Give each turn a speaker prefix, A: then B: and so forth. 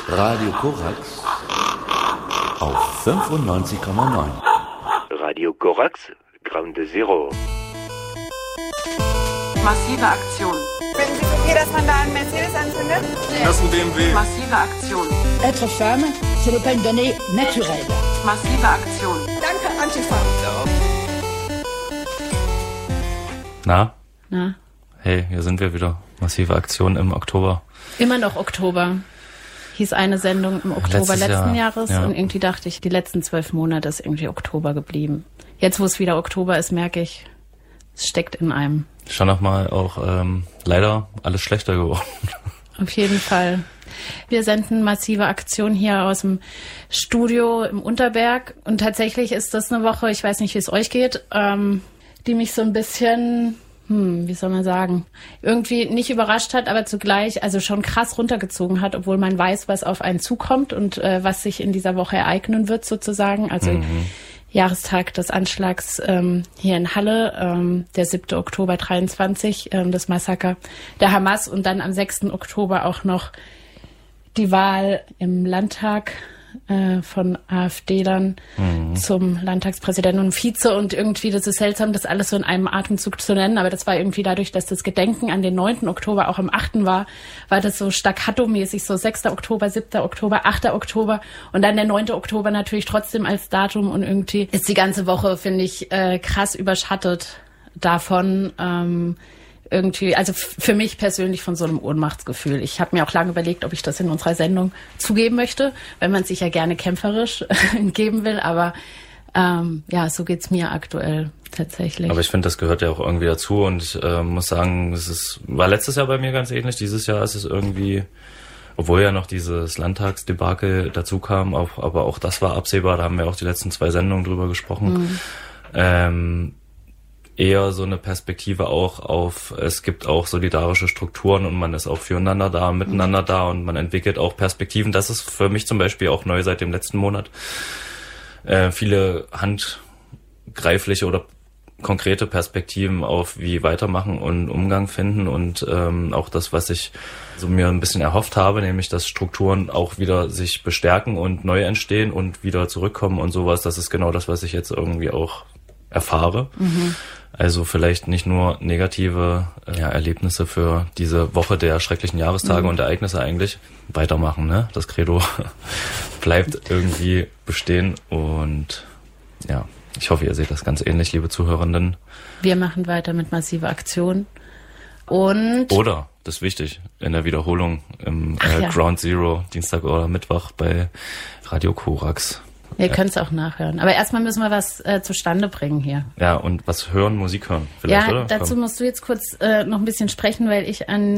A: Radio Korax auf 95,9.
B: Radio Korax, Ground Zero.
C: Massive Aktion.
D: Finden Sie okay, dass man da einen Mercedes anzündet?
E: Das ist ein BMW.
C: Massive Aktion.
F: Être femme, ce n'est pas une donnée naturelle.
C: Massive Aktion.
D: Danke, Antifa.
G: Na?
H: Na?
G: Hey, hier sind wir wieder. Massive Aktion im Oktober.
H: Immer noch Oktober. Hieß eine Sendung im Oktober letzten Jahres.
G: Ja.
H: Und irgendwie dachte ich, die letzten 12 Monate ist irgendwie Oktober geblieben. Jetzt, wo es wieder Oktober ist, merke ich, es steckt in einem.
G: Schon nochmal auch leider alles schlechter geworden.
H: Auf jeden Fall. Wir senden Massive Aktion hier aus dem Studio im Unterberg. Und tatsächlich ist das eine Woche, ich weiß nicht, wie es euch geht, die mich so ein bisschen, wie soll man sagen, irgendwie nicht überrascht hat, aber zugleich also schon krass runtergezogen hat, obwohl man weiß, was auf einen zukommt und was sich in dieser Woche ereignen wird sozusagen. Also Jahrestag des Anschlags hier in Halle, der 7. Oktober 23, das Massaker der Hamas und dann am 6. Oktober auch noch die Wahl im Landtag von AfD-Lern zum Landtagspräsidenten und Vize und irgendwie, das ist seltsam, das alles so in einem Atemzug zu nennen, aber das war irgendwie dadurch, dass das Gedenken an den 9. Oktober auch am 8. war das so staccato-mäßig, so 6. Oktober, 7. Oktober, 8. Oktober und dann der 9. Oktober natürlich trotzdem als Datum und irgendwie ist die ganze Woche, finde ich, krass überschattet davon, irgendwie, also für mich persönlich von so einem Ohnmachtsgefühl. Ich habe mir auch lange überlegt, ob ich das in unserer Sendung zugeben möchte, wenn man sich ja gerne kämpferisch geben will, aber ja, so geht's mir aktuell tatsächlich.
G: Aber ich finde, das gehört ja auch irgendwie dazu und ich muss sagen, war letztes Jahr bei mir ganz ähnlich. Dieses Jahr ist es irgendwie, obwohl ja noch dieses Landtagsdebakel dazu kam, aber auch das war absehbar, da haben wir auch die letzten 2 Sendungen drüber gesprochen. Eher so eine Perspektive auch auf, es gibt auch solidarische Strukturen und man ist auch füreinander da, miteinander da und man entwickelt auch Perspektiven. Das ist für mich zum Beispiel auch neu seit dem letzten Monat. Viele handgreifliche oder konkrete Perspektiven auf wie weitermachen und Umgang finden und auch das, was ich so mir ein bisschen erhofft habe, nämlich dass Strukturen auch wieder sich bestärken und neu entstehen und wieder zurückkommen und sowas. Das ist genau das, was ich jetzt irgendwie auch erfahre. Also vielleicht nicht nur negative Erlebnisse für diese Woche der schrecklichen Jahrestage und Ereignisse eigentlich. Weitermachen, ne? Das Credo bleibt irgendwie bestehen und ja, ich hoffe, ihr seht das ganz ähnlich, liebe Zuhörenden.
H: Wir machen weiter mit Massive Aktion und...
G: Oder, das ist wichtig, in der Wiederholung im Ground Zero, Dienstag oder Mittwoch bei Radio Korax.
H: Ihr könnt es auch nachhören. Aber erstmal müssen wir was zustande bringen hier.
G: Ja, und was hören, Musik hören vielleicht, oder?
H: Ja, dazu musst du jetzt kurz noch ein bisschen sprechen, weil ich an